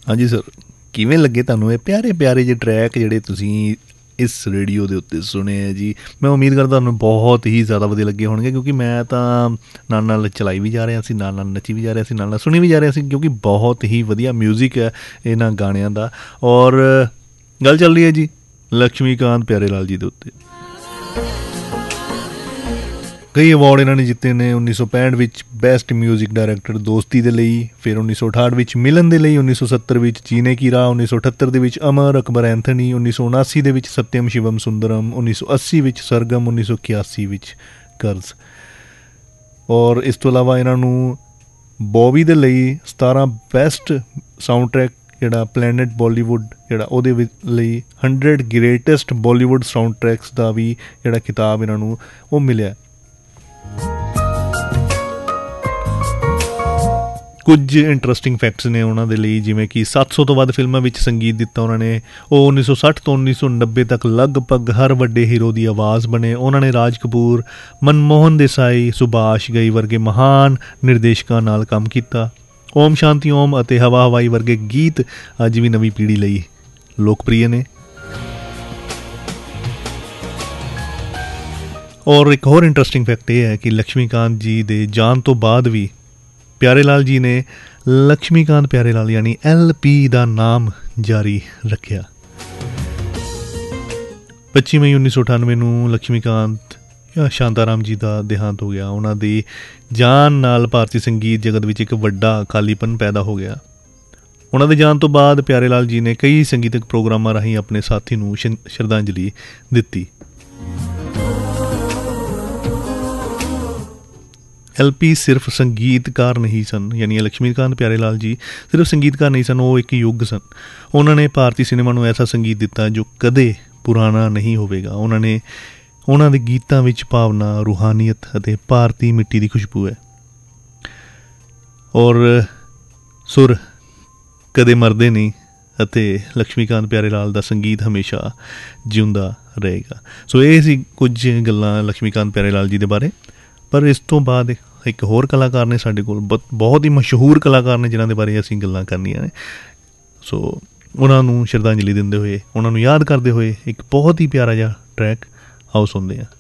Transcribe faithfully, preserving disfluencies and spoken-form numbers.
ਹਾਂਜੀ ਸਰ, ਕਿਵੇਂ ਲੱਗੇ ਤੁਹਾਨੂੰ ਇਹ ਪਿਆਰੇ ਪਿਆਰੇ ਜਿਹੇ ਟਰੈਕ ਜਿਹੜੇ ਤੁਸੀਂ ਇਸ ਰੇਡੀਓ ਦੇ ਉੱਤੇ ਸੁਣੇ ਹੈ ਜੀ? ਮੈਂ ਉਮੀਦ ਕਰਦਾ ਤੁਹਾਨੂੰ ਬਹੁਤ ਹੀ ਜ਼ਿਆਦਾ ਵਧੀਆ ਲੱਗੇ ਹੋਣਗੇ, ਕਿਉਂਕਿ ਮੈਂ ਤਾਂ ਨਾਲ ਨਾਲ ਚਲਾਈ ਵੀ ਜਾ ਰਿਹਾ ਸੀ, ਨਾਲ ਨਾਲ ਨੱਚੀ ਵੀ ਜਾ ਰਿਹਾ ਸੀ, ਨਾਲ ਨਾਲ ਸੁਣੀ ਵੀ ਜਾ ਰਿਹਾ ਸੀ, ਕਿਉਂਕਿ ਬਹੁਤ ਹੀ ਵਧੀਆ ਮਿਊਜ਼ਿਕ ਹੈ ਇਹਨਾਂ ਗਾਣਿਆਂ ਦਾ। ਔਰ ਗੱਲ ਚੱਲ ਰਹੀ ਹੈ ਜੀ ਲਕਸ਼ਮੀਕਾਂਤ ਪਿਆਰੇ ਲਾਲ ਜੀ ਦੇ ਉੱਤੇ। ਕਈ ਅਵਾਰਡ ਇਹਨਾਂ ਨੇ ਜਿੱਤੇ ਨੇ। ਉੱਨੀ ਸੌ ਪੈਂਹਠ ਵਿੱਚ ਬੈਸਟ ਮਿਊਜ਼ਿਕ ਡਾਇਰੈਕਟਰ ਦੋਸਤੀ ਦੇ ਲਈ, ਫਿਰ ਉੱਨੀ ਸੌ ਅਠਾਹਠ ਵਿੱਚ ਮਿਲਨ ਦੇ ਲਈ, ਉੱਨੀ ਸੌ ਸੱਤਰ ਵਿੱਚ ਜੀਨੇ ਕੀ ਰਾਹ, ਉੱਨੀ ਸੌ ਅਠੱਤਰ ਦੇ ਵਿੱਚ ਅਮਰ ਅਕਬਰ ਐਂਥਨੀ, ਉੱਨੀ ਸੌ ਉਨਾਸੀ ਦੇ ਵਿੱਚ ਸਤਿਅਮ ਸ਼ਿਵਮ ਸੁੰਦਰਮ, ਉੱਨੀ ਸੌ ਅੱਸੀ ਵਿੱਚ ਸਰਗਮ, ਉੱਨੀ ਸੌ ਇਕਿਆਸੀ ਵਿੱਚ ਕਰਜ਼। ਔਰ ਇਸ ਤੋਂ ਇਲਾਵਾ ਇਹਨਾਂ ਨੂੰ ਬੋਬੀ ਦੇ ਲਈ ਸਤਾਰਾਂ ਬੈਸਟ ਸਾਊਂਡ ਟਰੈਕ ਜਿਹੜਾ ਪਲੈਨਟ ਬੋਲੀਵੁੱਡ ਜਿਹੜਾ ਉਹਦੇ ਵਿੱਚ ਲਈ hundred greatest Bollywood sound tracks ਦਾ ਵੀ ਜਿਹੜਾ ਖਿਤਾਬ ਇਹਨਾਂ ਨੂੰ ਉਹ ਮਿਲਿਆ। ਕੁਝ ਇੰਟਰਸਟਿੰਗ ਫੈਕਟਸ ਨੇ ਉਹਨਾਂ ਦੇ ਲਈ, ਜਿਵੇਂ ਕਿ ਸੱਤ ਸੌ ਤੋਂ ਵੱਧ ਫਿਲਮਾਂ ਵਿੱਚ ਸੰਗੀਤ ਦਿੱਤਾ ਉਹਨਾਂ ਨੇ। ਉਹ ਉੱਨੀ ਸੌ ਸੱਠ ਤੋਂ ਉੱਨੀ ਸੌ ਨੱਬੇ ਤੱਕ ਲਗਭਗ ਹਰ ਵੱਡੇ ਹੀਰੋ ਦੀ ਆਵਾਜ਼ ਬਣੇ। ਉਹਨਾਂ ਨੇ ਰਾਜ ਕਪੂਰ, ਮਨਮੋਹਨ ਦੇਸਾਈ, ਸੁਭਾਸ਼ ਘਈ ਵਰਗੇ ਮਹਾਨ ਨਿਰਦੇਸ਼ਕਾਂ ਨਾਲ ਕੰਮ ਕੀਤਾ। ਓਮ ਸ਼ਾਂਤੀ ਓਮ ਅਤੇ ਹਵਾ ਹਵਾਈ ਵਰਗੇ ਗੀਤ ਅੱਜ ਵੀ ਨਵੀਂ ਪੀੜ੍ਹੀ ਲਈ ਲੋਕਪ੍ਰਿਯ ਨੇ। ਔਰ ਇੱਕ ਹੋਰ ਇੰਟਰਸਟਿੰਗ ਫੈਕਟ ਇਹ ਹੈ ਕਿ ਲਕਸ਼ਮੀਕਾਂਤ ਜੀ ਦੇ ਜਾਣ ਤੋਂ ਬਾਅਦ ਵੀ ਪਿਆਰੇ ਲਾਲ ਜੀ ਨੇ ਲਕਸ਼ਮੀਕਾਂਤ ਪਿਆਰੇ ਲਾਲ ਯਾਨੀ ਐਲ ਪੀ ਦਾ ਨਾਮ ਜਾਰੀ ਰੱਖਿਆ। ਪੱਚੀ ਮਈ ਉੱਨੀ ਸੌ ਅਠਾਨਵੇਂ ਨੂੰ ਲਕਸ਼ਮੀਕਾਂਤ ਸ਼ਾਂਤਾ ਰਾਮ ਜੀ ਦਾ ਦੇਹਾਂਤ ਹੋ ਗਿਆ। ਉਹਨਾਂ ਦੀ ਜਾਣ ਨਾਲ ਭਾਰਤੀ ਸੰਗੀਤ ਜਗਤ ਵਿੱਚ ਇੱਕ ਵੱਡਾ ਖਾਲੀਪਨ ਪੈਦਾ ਹੋ ਗਿਆ। ਉਹਨਾਂ ਦੇ ਜਾਣ ਤੋਂ ਬਾਅਦ ਪਿਆਰੇ ਲਾਲ ਜੀ ਨੇ ਕਈ ਸੰਗੀਤਕ ਪ੍ਰੋਗਰਾਮਾਂ ਰਾਹੀਂ ਆਪਣੇ ਸਾਥੀ ਨੂੰ ਸ਼ ਸ਼ਰਧਾਂਜਲੀ ਦਿੱਤੀ। ਐਲ ਪੀ ਸਿਰਫ ਸੰਗੀਤਕਾਰ ਨਹੀਂ ਸਨ, ਯਾਨੀ ਲਕਸ਼ਮੀਕਾਂਤ ਪਿਆਰੇ ਲਾਲ ਜੀ ਸਿਰਫ ਸੰਗੀਤਕਾਰ ਨਹੀਂ ਸਨ, ਉਹ ਇੱਕ ਯੁੱਗ ਸਨ। ਉਹਨਾਂ ਨੇ ਭਾਰਤੀ ਸਿਨੇਮਾ ਨੂੰ ਐਸਾ ਸੰਗੀਤ ਦਿੱਤਾ ਜੋ ਕਦੇ ਪੁਰਾਣਾ ਨਹੀਂ ਹੋਵੇਗਾ। ਉਹਨਾਂ ਨੇ ਉਹਨਾਂ ਦੇ ਗੀਤਾਂ ਵਿੱਚ ਭਾਵਨਾ, ਰੂਹਾਨੀਅਤ ਅਤੇ ਭਾਰਤੀ ਮਿੱਟੀ ਦੀ ਖੁਸ਼ਬੂ ਹੈ। ਔਰ ਸੁਰ ਕਦੇ ਮਰਦੇ ਨਹੀਂ ਅਤੇ ਲਕਸ਼ਮੀਕਾਂਤ ਪਿਆਰੇ ਲਾਲ ਦਾ ਸੰਗੀਤ ਹਮੇਸ਼ਾ ਜਿਉਂਦਾ ਰਹੇਗਾ। ਸੋ ਇਹ ਸੀ ਕੁਝ ਗੱਲਾਂ ਲਕਸ਼ਮੀਕਾਂਤ ਪਿਆਰੇ ਲਾਲ ਜੀ ਦੇ ਬਾਰੇ। ਪਰ ਇਸ ਤੋਂ ਬਾਅਦ ਇੱਕ ਹੋਰ ਕਲਾਕਾਰ ਨੇ ਸਾਡੇ ਕੋਲ, ਬ ਬਹੁਤ ਹੀ ਮਸ਼ਹੂਰ ਕਲਾਕਾਰ ਨੇ ਜਿਨ੍ਹਾਂ ਦੇ ਬਾਰੇ ਅਸੀਂ ਗੱਲਾਂ ਕਰਨੀਆਂ ਨੇ। ਸੋ ਉਹਨਾਂ ਨੂੰ ਸ਼ਰਧਾਂਜਲੀ ਦਿੰਦੇ ਹੋਏ, ਉਹਨਾਂ ਨੂੰ ਯਾਦ ਕਰਦੇ ਹੋਏ ਇੱਕ ਬਹੁਤ ਹੀ ਪਿਆਰਾ ਜਿਹਾ ਟਰੈਕ ਆਓ ਸੁਣਦੇ ਹਾਂ।